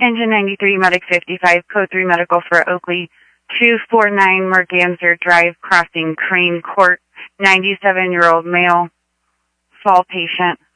Engine 93, Medic 55, Code 3 Medical for Oakley, 249 Merganser Drive, Crossing, Crane Court, 97-year-old male, fall patient.